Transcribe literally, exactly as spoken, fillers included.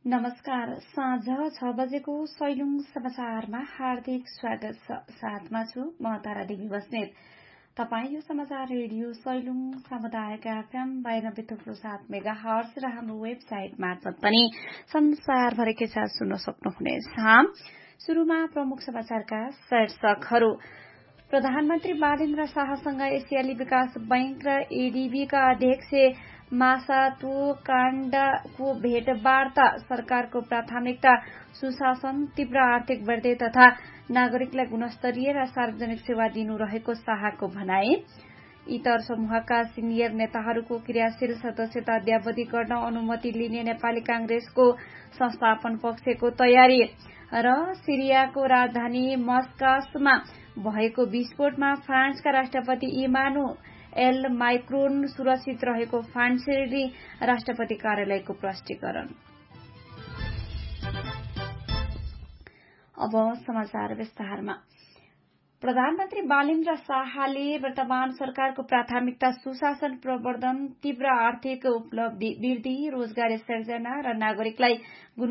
नमस्कार। साँझ छ बजेको सैलुङ समाचारमा हार्दिक स्वागत छ। साथमा छु म तारा देवी बस्नेत। तपाई यो समाचार रेडियो सैलुङ सामुदायिक एफएम बयानब्बे थुप्रो सात मेगा हर्स र हाम्रो वेबसाइट मार्फत पनि संसारभरिकै साथ सुन्न सक्नुहुनेछ। शुरूमा प्रमुख समाचारका शीर्षकहरू। प्रधानमन्त्री बालेन्द्र शाहसँग एसियाली विकास बैंक र एडीबीका अध्यक्ष मासातो काण्डको भेटवार्ता। सरकारको प्राथमिकता सुशासन, तीव्र आर्थिक वृद्धि तथा नागरिकलाई गुणस्तरीय र सार्वजनिक सेवा दिनु रहेको शाहको भनाई। इतर समूहका सिनियर नेताहरूको क्रियाशील सदस्यता अद्यावधि गर्न अनुमति लिने नेपाली कांग्रेसको संस्थापन पक्षको तयारी र सिरियाको राजधानी मस्कसमा भएको विस्फोटमा फ्रान्सका राष्ट्रपति इमानुएल मैक्रोन सुरक्षित रहेको फ्रान्सेली राष्ट्रपति कार्यालयको स्पष्टीकरण। अब समाचार विस्तारमा। प्रधानमन्त्री बालेन्द्र शाहले वर्तमान सरकारको प्राथमिकता सुशासन, प्रवर्धन, तीव्र आर्थिक उपलब्धि, वृद्धि, रोजगारी सृजना र नागरिकलाई